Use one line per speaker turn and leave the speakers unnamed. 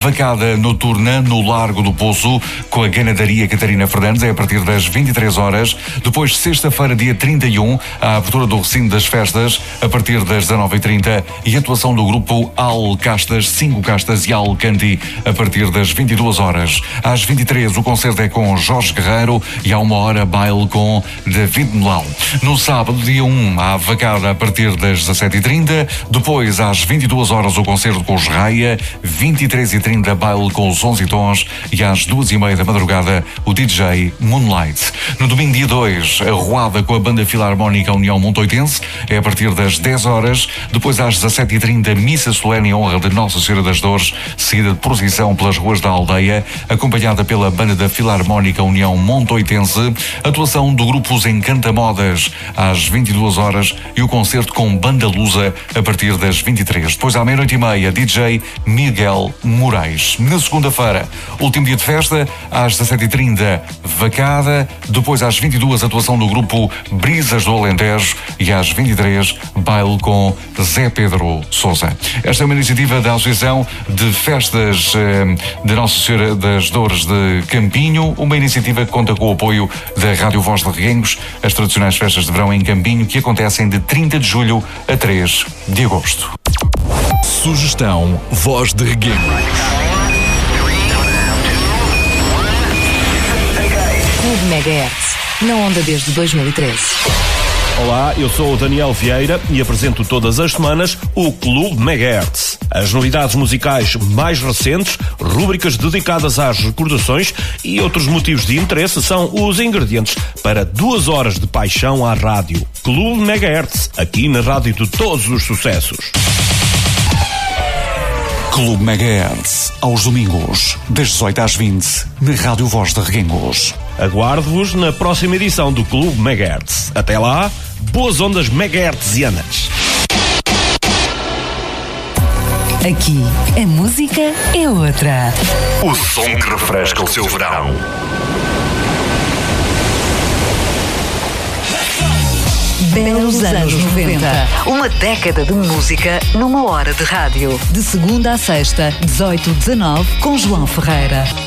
vacada noturna no Largo do Poço, com a ganadaria Catarina Fernandes, é a partir das 23 horas. Depois, sexta-feira, dia 31, a abertura do recinto das festas, a partir das 19h30, e a atuação do grupo Alcastas, 5 Castas e Alcanti, a partir das 22 horas. Às 23, o concerto é com Jorge Guerreiro e à 1h, baile com David Melão. No sábado, dia 1, há vacada a partir das 17h30. Depois, às 22 horas, o concerto com os Raia. 23h30, baile com os 11 Tons. E às 2h30 da madrugada, o DJ Moonlight. No domingo, dia 2, a Ruada com a Banda Filarmónica União Montoitense. É a partir das 10 horas. Depois, às 17h30, missa solene em honra de Nossa Senhora das Dores, seguida de procissão pelas ruas da aldeia, acompanhada pela Banda da Filarmónica União Montoitense. Atuação do grupo Os Encantamodas às 22 horas e o concerto com Banda Lusa a partir das 23. Depois, à 00h30, DJ Miguel Moraes. Na segunda-feira, último dia de festa, às 17h30, vacada. Depois, às 22, atuação do grupo Brisas do Alentejo e às 23, baile com Zé Pedro Sousa. Esta é uma iniciativa da Associação de Festas de Nossa Senhora das Dores de Campinho, uma iniciativa que conta com o apoio da Rádio Voz de Reguengos, as tradicionais festas de verão em Campinho, que acontecem de 30 de julho a 3 de agosto.
Sugestão Voz de Reguengos.
Clube Megahertz, na onda desde 2013.
Olá, eu sou o Daniel Vieira e apresento todas as semanas o Clube Megahertz. As novidades musicais mais recentes, rúbricas dedicadas às recordações e outros motivos de interesse são os ingredientes para 2 horas de paixão à rádio. Clube Megahertz, aqui na rádio de todos os sucessos.
Clube Megahertz, aos domingos, das 18 às 20, na Rádio Voz de Reguengos.
Aguardo-vos na próxima edição do Clube Megahertz. Até lá, boas ondas megahertzianas.
Aqui, a música é outra.
O som que refresca o seu verão.
Belos anos 90. Uma década de música numa hora de rádio. De segunda a sexta, 18-19, com João Ferreira.